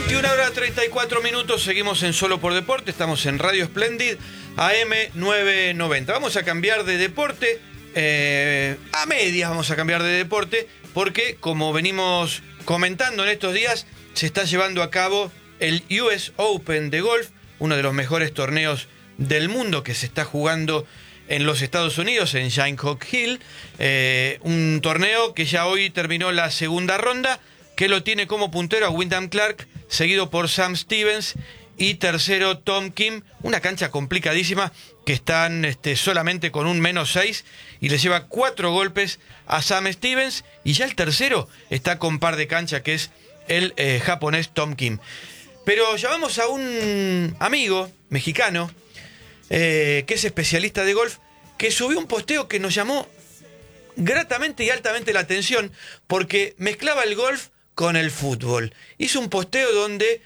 21:34, seguimos en Solo por Deporte, estamos en Radio Splendid, AM 990. Vamos a cambiar de deporte, a medias vamos a cambiar de deporte, porque como venimos comentando en estos días, se está llevando a cabo el US Open de golf, uno de los mejores torneos del mundo que se está jugando en los Estados Unidos, en Shinehawk Hill, un torneo que ya hoy terminó la segunda ronda, que lo tiene como puntero a Wyndham Clark, seguido por Sam Stevens y tercero Tom Kim. Una cancha complicadísima que están solamente con un -6 y le lleva 4 golpes a Sam Stevens, y ya el tercero está con par de cancha, que es el japonés Tom Kim. Pero llamamos a un amigo mexicano que es especialista de golf, que subió un posteo que nos llamó gratamente y altamente la atención, porque mezclaba el golf con el fútbol. Hizo un posteo donde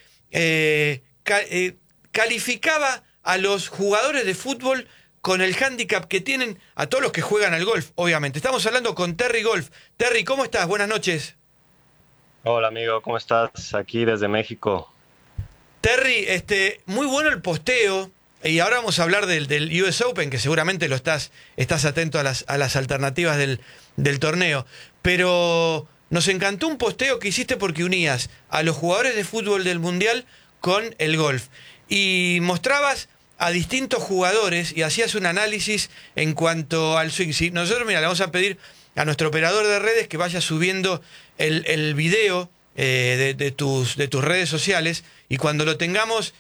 calificaba a los jugadores de fútbol con el hándicap que tienen a todos los que juegan al golf, obviamente. Estamos hablando con Terry Golf. Terry, ¿cómo estás? Buenas noches. Hola amigo, ¿cómo estás? Aquí desde México. Terry, muy bueno el posteo, y ahora vamos a hablar del US Open, que seguramente estás atento a las alternativas del torneo, pero nos encantó un posteo que hiciste porque unías a los jugadores de fútbol del Mundial con el golf, y mostrabas a distintos jugadores y hacías un análisis en cuanto al swing. Sí, nosotros, mira, le vamos a pedir a nuestro operador de redes que vaya subiendo el video de tus redes sociales, y cuando lo tengamos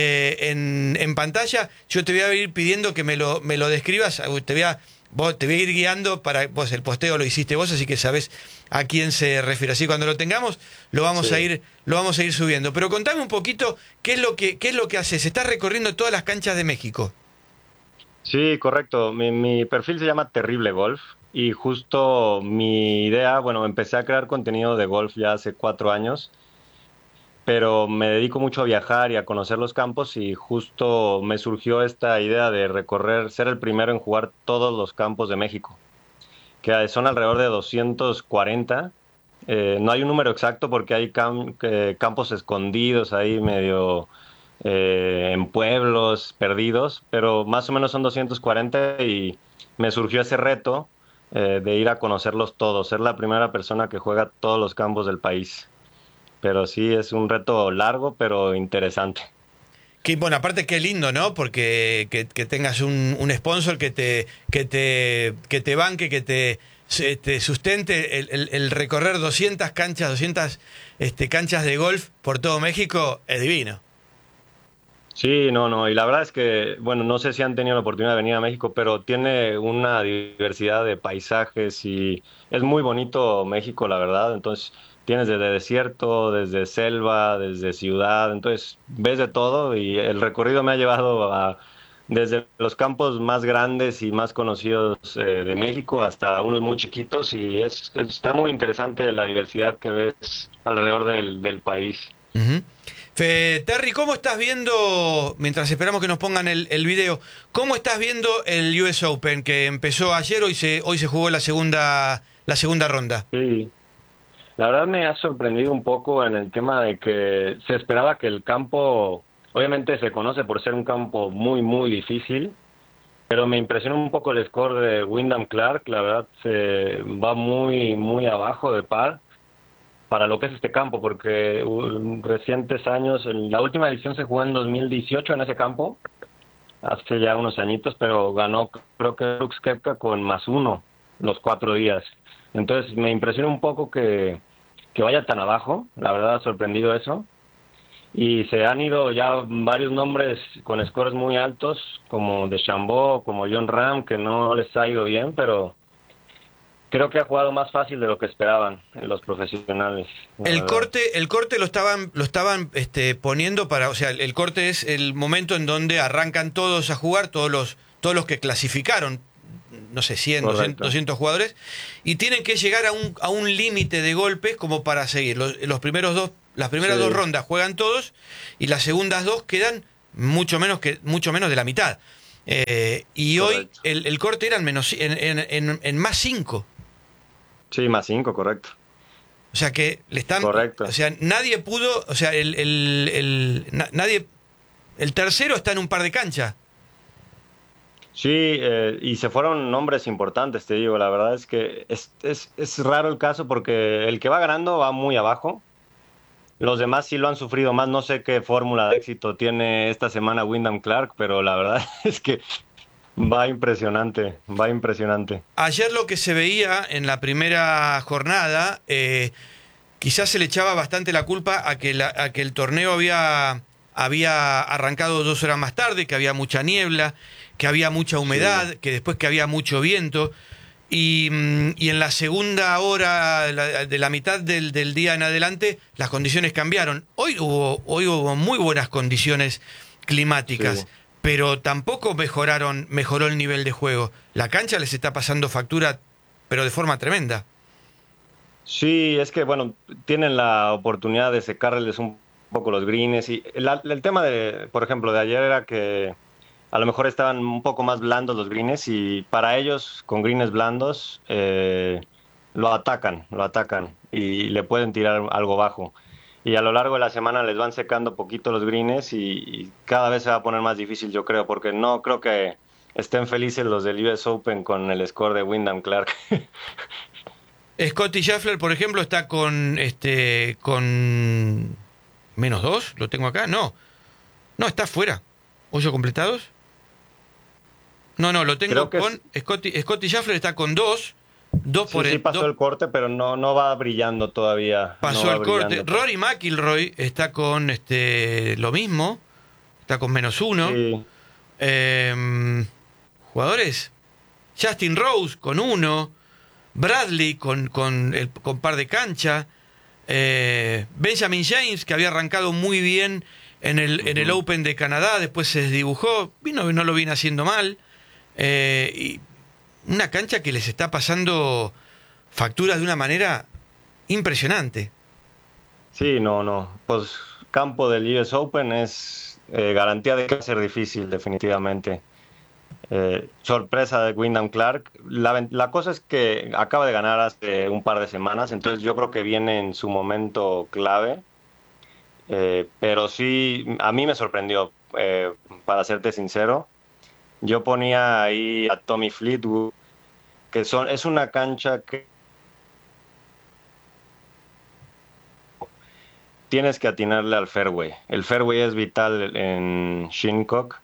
en pantalla, yo te voy a ir pidiendo que me lo describas. Te voy a ir guiando para vos. El posteo lo hiciste vos, así que sabés a quién se refiere. Así cuando lo tengamos lo vamos a ir subiendo. Pero contame un poquito qué es lo que haces. Estás recorriendo todas las canchas de México. Sí, correcto. Mi perfil se llama Terrible Golf, y justo mi idea, bueno, empecé a crear contenido de golf ya hace 4 años, pero me dedico mucho a viajar y a conocer los campos, y justo me surgió esta idea de recorrer, ser el primero en jugar todos los campos de México, que son alrededor de 240. No hay un número exacto porque hay campos escondidos ahí medio en pueblos perdidos, pero más o menos son 240, y me surgió ese reto de ir a conocerlos todos, ser la primera persona que juega todos los campos del país. Pero sí, es un reto largo, pero interesante. Bueno, aparte qué lindo, ¿no? Porque que tengas un sponsor que te banque, que te sustente el recorrer 200 canchas de golf por todo México, es divino. Sí, no, y la verdad es que, bueno, no sé si han tenido la oportunidad de venir a México, pero tiene una diversidad de paisajes y es muy bonito México, la verdad. Entonces, tienes desde desierto, desde selva, desde ciudad, entonces ves de todo, y el recorrido me ha llevado desde los campos más grandes y más conocidos de México hasta unos muy chiquitos, y está muy interesante la diversidad que ves alrededor del país. Uh-huh. Terry, ¿cómo estás viendo, mientras esperamos que nos pongan el video, cómo estás viendo el US Open que empezó ayer? Hoy se jugó la segunda ronda. Sí, la verdad me ha sorprendido un poco en el tema de que se esperaba que el campo, obviamente se conoce por ser un campo muy, muy difícil, pero me impresionó un poco el score de Wyndham Clark. La verdad se va muy, muy abajo de par para lo que es este campo, porque recientes años, la última edición se jugó en 2018 en ese campo, hace ya unos añitos, pero ganó creo que Brooks Koepka con +1 los 4 días. Entonces me impresiona un poco que vaya tan abajo, la verdad ha sorprendido eso. Y se han ido ya varios nombres con scores muy altos, como DeChambeau, como Jon Rahm, que no les ha ido bien, pero creo que ha jugado más fácil de lo que esperaban los profesionales. El corte lo estaban poniendo para, o sea, el corte es el momento en donde arrancan todos a jugar, todos los que clasificaron, no sé, 100, 200 jugadores, y tienen que llegar a un límite de golpes como para seguir. Las primeras dos rondas juegan todos, y las segundas dos quedan mucho menos de la mitad. Y Correcto. Hoy el corte era en +5. Sí, +5, correcto. O sea que le están... Correcto. O sea, nadie pudo... O sea, nadie... El tercero está en un par de canchas. Sí, y se fueron nombres importantes, te digo. La verdad es que es raro el caso porque el que va ganando va muy abajo. Los demás sí lo han sufrido más. No sé qué fórmula de éxito tiene esta semana Wyndham Clark, pero la verdad es que va impresionante, va impresionante. Ayer lo que se veía en la primera jornada, quizás se le echaba bastante la culpa a que el torneo había arrancado 2 horas más tarde, que había mucha niebla, que había mucha humedad, Sí. que después que había mucho viento. Y en la segunda hora de la mitad del día en adelante, las condiciones cambiaron. Hoy hubo muy buenas condiciones climáticas, Sí. pero tampoco mejoró el nivel de juego. La cancha les está pasando factura, pero de forma tremenda. Sí, es que bueno, tienen la oportunidad de secarles un poco los greens y el tema de, por ejemplo, de ayer era que a lo mejor estaban un poco más blandos los greens y para ellos con greens blandos lo atacan y le pueden tirar algo bajo. Y a lo largo de la semana les van secando poquito los greens y cada vez se va a poner más difícil, yo creo, porque no creo que estén felices los del US Open con el score de Wyndham Clark. Scotty Scheffler, por ejemplo, está con -2, lo tengo acá. No, no, está fuera. ¿8 completados? No, lo tengo Creo que con Scotty Scheffler está con 2. Dos sí, por sí pasó el corte, pero no va brillando todavía. pasó No va el corte. brillando. Rory McIlroy está con lo mismo, está con -1. Sí, Jugadores, Justin Rose con 1, Bradley con par de cancha, Benjamin James, que había arrancado muy bien en el Open de Canadá, después se desdibujó, no lo viene haciendo mal. Y una cancha que les está pasando facturas de una manera impresionante. sí, no. Pues campo del US Open es garantía de que va a ser difícil, definitivamente. Sorpresa de Wyndham Clark. La cosa es que acaba de ganar hace un par de semanas, entonces yo creo que viene en su momento clave. Pero sí, a mí me sorprendió, para serte sincero. Yo ponía ahí a Tommy Fleetwood, es una cancha que tienes que atinarle al fairway. El fairway es vital en Shinnecock.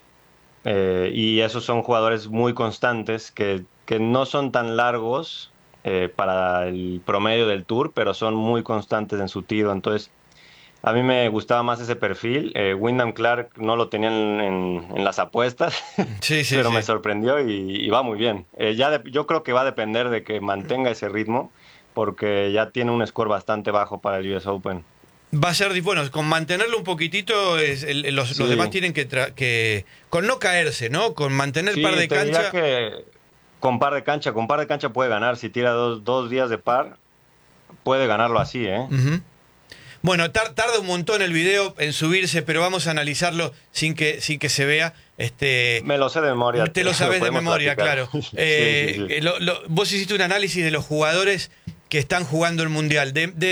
Y esos son jugadores muy constantes que no son tan largos para el promedio del tour, pero son muy constantes en su tiro. Entonces, a mí me gustaba más ese perfil. Wyndham Clark no lo tenían en las apuestas, Sí, sí, pero sí. me sorprendió y va muy bien. Yo creo que va a depender de que mantenga ese ritmo, porque ya tiene un score bastante bajo para el US Open. Va a ser, bueno, con mantenerlo un poquitito, los demás Sí, tienen con no caerse, ¿no? Con mantener par sí, de te diría cancha. que con par de cancha puede ganar. Si tira dos días de par, puede ganarlo así, ¿eh? Ujú. Bueno, tarda un montón el video en subirse, pero vamos a analizarlo sin que se vea. Me lo sé de memoria. Te lo sabes de podemos memoria, platicar. claro. Sí. Vos hiciste un análisis de los jugadores que están jugando el Mundial,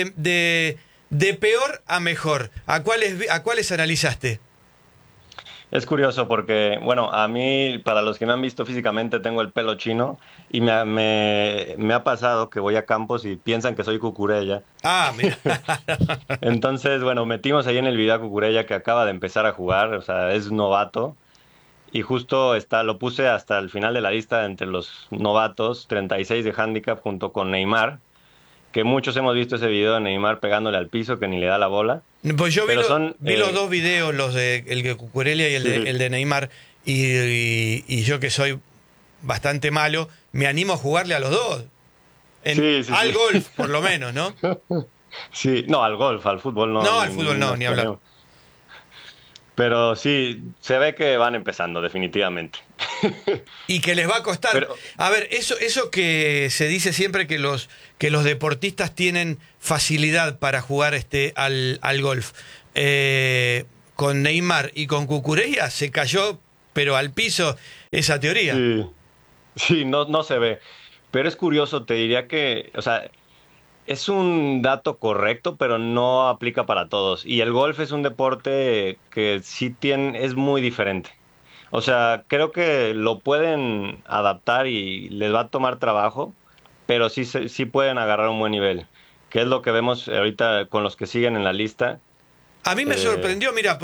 de peor a mejor. ¿A cuáles analizaste? Es curioso porque, bueno, a mí, para los que me han visto físicamente, tengo el pelo chino y me ha pasado que voy a campos y piensan que soy Cucurella. Ah, mira. Entonces, bueno, metimos ahí en el video a Cucurella que acaba de empezar a jugar, o sea, es novato. Y justo lo puse hasta el final de la lista entre los novatos, 36 de handicap junto con Neymar, que muchos hemos visto ese video de Neymar pegándole al piso que ni le da la bola. Pues yo vi, Pero son, vi los dos videos, los de el de Cucurella y sí, el de Neymar, y yo que soy bastante malo, me animo a jugarle a los dos. Al sí. golf, por lo menos, ¿no? Sí, no, al golf, al fútbol no. No, al fútbol no, nos ni hablar. ponemos. Pero sí, se ve que van empezando, definitivamente. Y que les va a costar. Pero A ver, eso que se dice siempre que los deportistas tienen facilidad para jugar al golf. Con Neymar y con Cucurella se cayó, pero al piso, esa teoría. sí, sí, no se ve. Pero es curioso, te diría que, o sea, Es un dato correcto, pero no aplica para todos. Y el golf es un deporte que sí tiene, es muy diferente. O sea, creo que lo pueden adaptar y les va a tomar trabajo, pero sí, sí pueden agarrar un buen nivel, que es lo que vemos ahorita con los que siguen en la lista. A mí me Eh, sorprendió, mira,